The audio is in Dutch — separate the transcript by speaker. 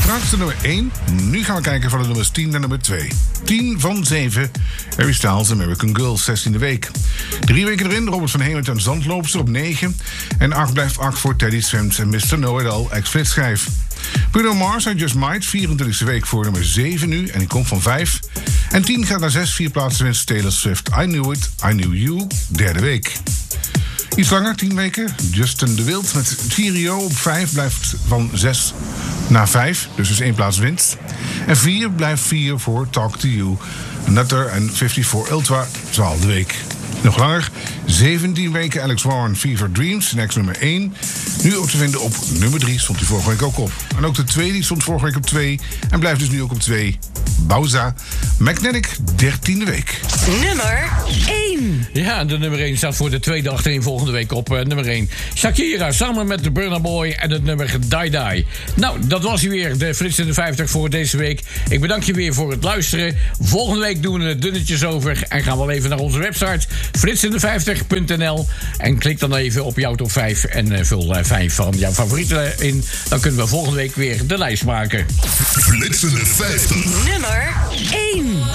Speaker 1: Straks de nummer 1. Nu gaan we kijken van de nummers 10 naar nummer 2. 10 van 7. Harry Styles, American Girl, 16e week. 3 weken erin, Robert van Hemert en Zandloopster op 9. En 8 blijft 8 voor Teddy Swims en Mr. Know-It-All, ex-flitsschijf. Bruno Mars, I Just Might, 24e week voor nummer 7 nu. En die komt van 5. En 10 gaat naar 6, 4 plaatsen winst Taylor Swift, I Knew It, I Knew You, 3e week. Iets langer, 10 weken. Justin de Wild met Cheerio op 5 blijft van 6 naar 5. Dus 1 plaats winst. En 4 blijft 4 voor Talk to You. Nutter en 54 Ultra, 12e week. Nog langer, 17 weken Alex Warren, Fever Dreams, next nummer 1. Nu ook te vinden op nummer 3, stond hij vorige week ook op. En ook de 2 die stond vorige week op 2 en blijft dus nu ook op 2. Bauza, Magnetic, 13e week.
Speaker 2: Nummer 1.
Speaker 3: Ja, de nummer 1 staat voor de tweede achterin volgende week op nummer 1. Shakira samen met de Burna Boy en het nummer Die Die. Nou, dat was hier weer, de Frits in de 50 voor deze week. Ik bedank je weer voor het luisteren. Volgende week doen we het dunnetjes over en gaan we wel even naar onze website fritsin50.nl en klik dan even op jouw top 5 en vul 5 van jouw favorieten in. Dan kunnen we volgende week weer de lijst maken.
Speaker 4: Flits in de 50.
Speaker 2: Nummer 1.